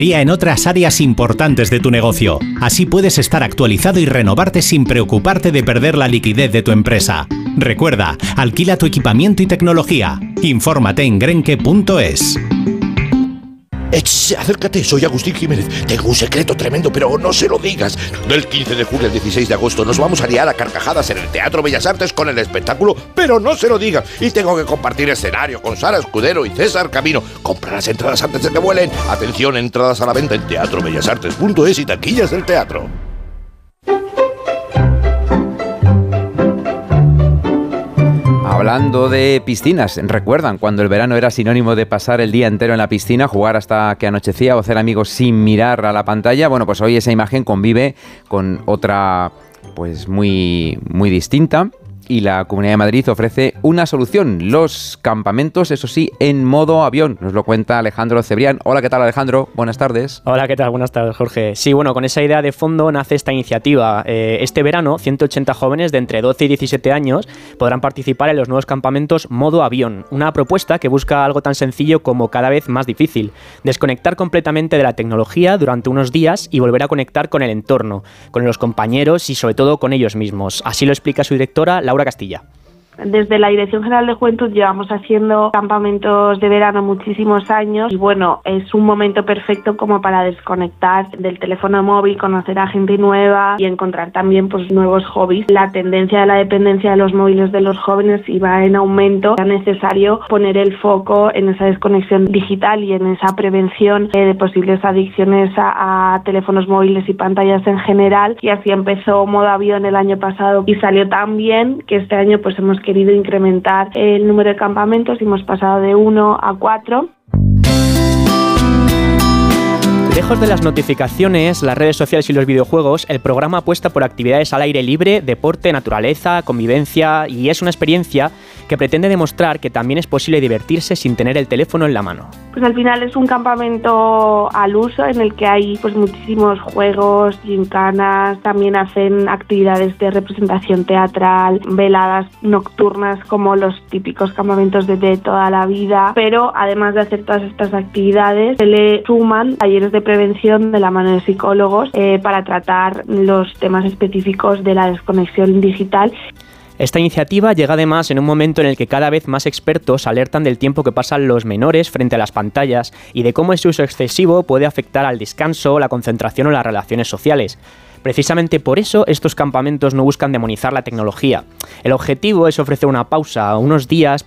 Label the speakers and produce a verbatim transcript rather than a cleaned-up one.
Speaker 1: en otras áreas importantes de tu negocio. Así puedes estar actualizado y renovarte sin preocuparte de perder la liquidez de tu empresa. Recuerda, alquila tu equipamiento y tecnología. Infórmate en grenke punto es.
Speaker 2: Ech, acércate, soy Agustín Jiménez. Tengo un secreto tremendo, pero no se lo digas. Del quince de julio al dieciséis de agosto nos vamos a liar a carcajadas en el Teatro Bellas Artes con el espectáculo, pero no se lo digas. Y tengo que compartir escenario con Sara Escudero y César Camino. Compra las entradas antes de que vuelen. Atención, entradas a la venta en teatro bellas artes punto es y taquillas del teatro.
Speaker 3: Hablando de piscinas, ¿recuerdan cuando el verano era sinónimo de pasar el día entero en la piscina, jugar hasta que anochecía o hacer amigos sin mirar a la pantalla? Bueno, pues hoy esa imagen convive con otra, pues muy, muy distinta. Y la Comunidad de Madrid ofrece una solución, los campamentos, eso sí, en modo avión. Nos lo cuenta Alejandro Cebrián. Hola, ¿qué tal, Alejandro? Buenas tardes.
Speaker 4: Hola, ¿qué tal? Buenas tardes, Jorge. Sí, bueno, con esa idea de fondo nace esta iniciativa. Eh, este verano, ciento ochenta jóvenes de entre doce y diecisiete años podrán participar en los nuevos campamentos modo avión. Una propuesta que busca algo tan sencillo como cada vez más difícil. Desconectar completamente de la tecnología durante unos días y volver a conectar con el entorno, con los compañeros y sobre todo con ellos mismos. Así lo explica su directora, Laura Castilla.
Speaker 5: Desde la Dirección General de Juventud llevamos haciendo campamentos de verano muchísimos años y bueno, es un momento perfecto como para desconectar del teléfono móvil, conocer a gente nueva y encontrar también pues nuevos hobbies. La tendencia de la dependencia de los móviles de los jóvenes iba en aumento. Era necesario poner el foco en esa desconexión digital y en esa prevención eh, de posibles adicciones a, a teléfonos móviles y pantallas en general, y así empezó Modo Avión el año pasado y salió tan bien que este año pues hemos querido incrementar el número de campamentos y hemos pasado de uno a cuatro.
Speaker 4: Lejos de las notificaciones, las redes sociales y los videojuegos, el programa apuesta por actividades al aire libre, deporte, naturaleza, convivencia, y es una experiencia que pretende demostrar que también es posible divertirse sin tener el teléfono en la mano.
Speaker 5: Pues al final es un campamento al uso en el que hay pues muchísimos juegos, gincanas, también hacen actividades de representación teatral, veladas nocturnas como los típicos campamentos de, de toda la vida, pero además de hacer todas estas actividades se le suman talleres de prevención de la mano de psicólogos eh, para tratar los temas específicos de la desconexión digital.
Speaker 4: Esta iniciativa llega además en un momento en el que cada vez más expertos alertan del tiempo que pasan los menores frente a las pantallas y de cómo ese uso excesivo puede afectar al descanso, la concentración o las relaciones sociales. Precisamente por eso estos campamentos no buscan demonizar la tecnología. El objetivo es ofrecer una pausa, unos días